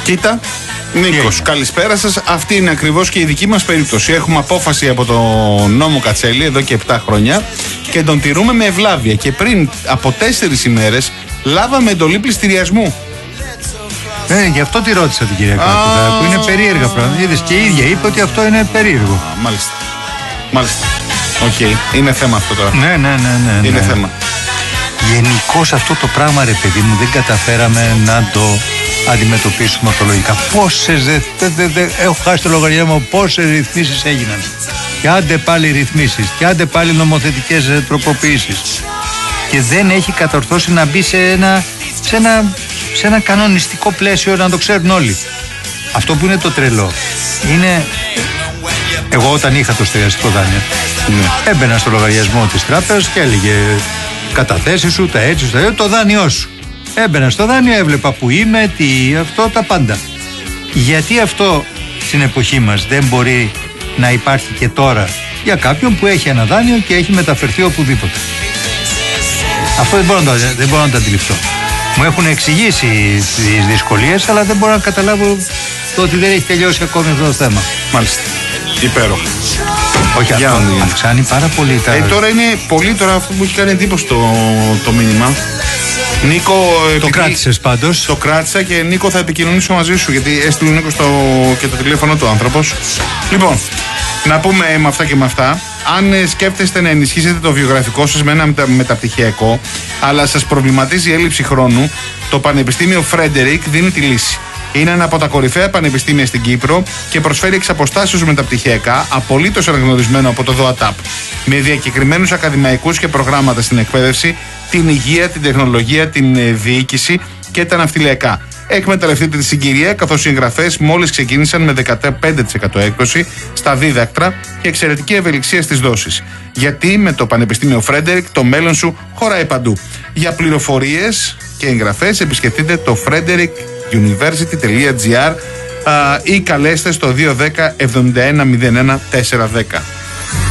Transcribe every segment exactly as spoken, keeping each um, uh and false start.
Κοίτα, Νίκος, καλησπέρα σας. Αυτή είναι ακριβώς και η δική μας περίπτωση. Έχουμε απόφαση από τον νόμο Κατσέλη εδώ και επτά χρόνια και τον τηρούμε με ευλάβεια. Και πριν από τέσσερις ημέρες λάβαμε εντολή πληστηριασμού. Ε, γι' αυτό τη ρώτησα την κυρία Κάπου, που είναι περίεργα πράγματα. Είδες, και η ίδια είπε ότι αυτό είναι περίεργο. Α, μάλιστα. Μάλιστα. Οκ. Okay. Είναι θέμα αυτό τώρα. Ναι, ναι, ναι. ναι, ναι. Είναι θέμα. Γενικώς αυτό το πράγμα, ρε παιδί μου, δεν καταφέραμε να το αντιμετωπίσουμε ορθολογικά. Πόσες, δε, δε, δε, δε, έχω χάσει το λογαριασμό, πόσες ρυθμίσεις έγιναν. Και άντε πάλι ρυθμίσεις, και άντε πάλι νομοθετικές τροποποιήσεις. Και δεν έχει κατορθώσει να μπει σε ένα, σε ένα, σε ένα κανονιστικό πλαίσιο, να το ξέρουν όλοι. Αυτό που είναι το τρελό είναι, εγώ όταν είχα το στεγαστικό δάνειο, ναι. έμπαινα στο λογαριασμό της τράπεζας και έλεγε καταθέσεις σου, τα έτσι σου, τα έτσι, το δάνειό σου. Έμπαινα στο δάνειο, έβλεπα που είμαι, τι, αυτό, τα πάντα. Γιατί αυτό στην εποχή μας δεν μπορεί να υπάρχει και τώρα για κάποιον που έχει ένα δάνειο και έχει μεταφερθεί οπουδήποτε? Αυτό δεν μπορώ να το, δεν μπορώ να το αντιληφθώ. Μου έχουν εξηγήσει τις δυσκολίες, αλλά δεν μπορώ να καταλάβω το ότι δεν έχει τελειώσει ακόμη αυτό το θέμα. Μάλιστα. Υπέροχα. Όχι, αυτό αυξάνει πάρα πολύ τα... Ε, τώρα είναι πολύ τώρα αυτό που έχει κάνει εντύπωση το, το μήνυμα. Νίκο, το επειδή... κράτησες πάντως. Το κράτησα και Νίκο θα επικοινωνήσω μαζί σου, γιατί έστειλε ο Νίκος το... και το τηλέφωνο του άνθρωπος. Λοιπόν, να πούμε με αυτά και με αυτά. Αν σκέφτεστε να ενισχύσετε το βιογραφικό σας με ένα μετα... μεταπτυχιακό, αλλά σας προβληματίζει η έλλειψη χρόνου, το Πανεπιστήμιο Φρέντερικ δίνει τη λύση. Είναι ένα από τα κορυφαία πανεπιστήμια στην Κύπρο και προσφέρει εξ αποστάσεως μεταπτυχιακά, απολύτως αναγνωρισμένο από το ΔΟΑΤΑΠ, με διακεκριμένους ακαδημαϊκούς και προγράμματα στην εκπαίδευση, την υγεία, την τεχνολογία, την διοίκηση και τα ναυτιλιακά. Εκμεταλλευτείτε τη συγκυρία, καθώς οι εγγραφές μόλις ξεκίνησαν με δεκαπέντε τοις εκατό έκπτωση στα δίδακτρα και εξαιρετική ευελιξία στις δόσεις. Γιατί με το Πανεπιστήμιο Φρέντερικ το μέλλον σου χωράει παντού. Για πληροφορίες και εγγραφές επισκεφτείτε το frederick university τελεία gr ή καλέστε στο δύο ένα μηδέν εβδομήντα ένα μηδέν ένα τέσσερα ένα μηδέν.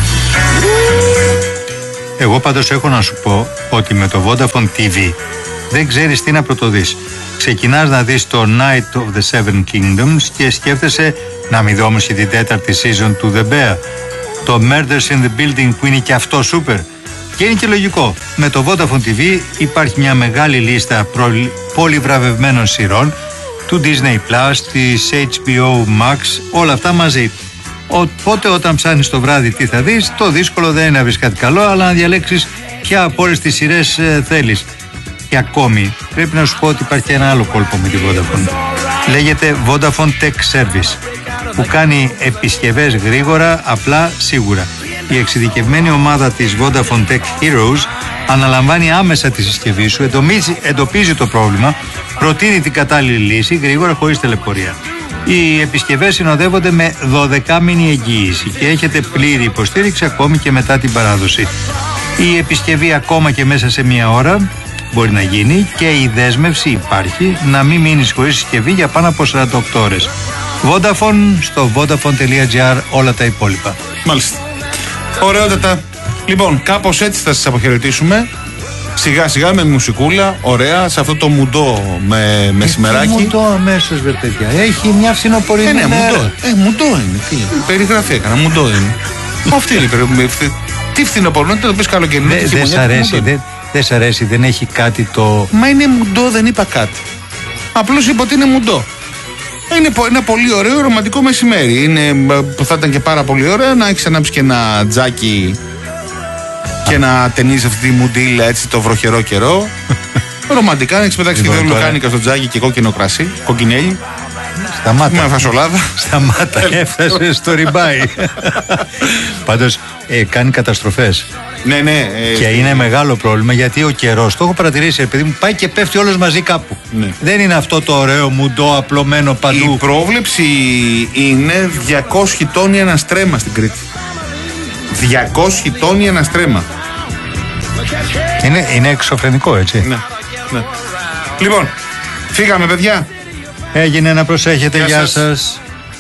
Εγώ πάντως έχω να σου πω ότι με το Vodafone τι βι δεν ξέρεις τι να πρωτοδείς. Ξεκινάς να δεις το Night of the Seven Kingdoms και σκέφτεσαι να μην δω όμως και την τέταρτη season του The Bear. Το Murders in the Building που είναι και αυτό super. Και είναι και λογικό. Με το Vodafone τι βι υπάρχει μια μεγάλη λίστα πολυβραβευμένων σειρών του Disney Plus, της έιτς μπι ο Max, όλα αυτά μαζί. Οπότε όταν ψάχνεις το βράδυ τι θα δεις, το δύσκολο δεν είναι να βρεις κάτι καλό, αλλά να διαλέξεις ποια από όλες τις σειρές ε, θέλεις. Και ακόμη πρέπει να σου πω ότι υπάρχει ένα άλλο κόλπο με τη Vodafone. Λέγεται Vodafone Tech Service, που κάνει επισκευές γρήγορα, απλά, σίγουρα. Η εξειδικευμένη ομάδα της Vodafone Tech Heroes αναλαμβάνει άμεσα τη συσκευή σου, εντοπίζει, εντοπίζει το πρόβλημα, προτείνει την κατάλληλη λύση γρήγορα, χωρίς τελεπορία. Οι επισκευές συνοδεύονται με δωδεκάμηνη εγγύηση και έχετε πλήρη υποστήριξη ακόμη και μετά την παράδοση. Η επισκευή ακόμα και μέσα σε μία ώρα μπορεί να γίνει και η δέσμευση υπάρχει να μην μείνεις χωρίς συσκευή για πάνω από σαράντα οκτώ ώρες. Vodafone στο vodafone τελεία gr, όλα τα υπόλοιπα. Μάλιστα. Ωραιότατα. Λοιπόν, κάπως έτσι θα σας αποχαιρετήσουμε. Σιγά σιγά με μουσικούλα, ωραία, σε αυτό το μουντό με μεσημεράκι. Τι μουντό αμέσως, βρε παιδιά. Έχει μια φθινοπορεινή ε, ναι, μέρα. Μουντό. Ε, μουντό είναι. Τι, περιγραφή έκανα, μουντό είναι. Αυτή είναι η περιγραφή. Τι φθινοπορεινό, δεν το πεις καλοκαιρινό. Δεν δε σ' αρέσει, δεν δε σ' αρέσει, δεν έχει κάτι το... Μα είναι μουντό, δεν είπα κάτι. Απλώς είπα ότι είναι μουντό. Είναι ένα πολύ ωραίο ρομαντικό μεσημέρι. Είναι, που θα ήταν και πάρα πολύ ωραίο να έχεις ανάψει και ένα τζάκι και να ταινίζεις αυτή τη μουντίλα έτσι το βροχερό καιρό. Ρομαντικά να έχεις πετάξει και δύο λουκάνικα στο τζάκι και κόκκινο κρασί, κοκκινέλι. Σταμάτα. Με φασολάδα. Σταμάτα, έφτασε στο ριμπάι. Πάντως ε, κάνει καταστροφές. Ναι, ναι. Ε, και είναι μεγάλο πρόβλημα γιατί ο καιρός, το έχω παρατηρήσει, επειδή μου πάει και πέφτει όλος μαζί κάπου. Ναι. Δεν είναι αυτό το ωραίο μουντό απλωμένο παντού. Η πρόβλεψη είναι διακόσιοι τόνοι ένα στρέμμα στην Κρήτη. διακόσιοι τόνοι ένα στρέμμα. Είναι, είναι εξωφρενικό, έτσι. Ναι, ναι. Λοιπόν, φύγαμε παιδιά. Έγινε, να προσέχετε. Γεια, Γεια σας. σας.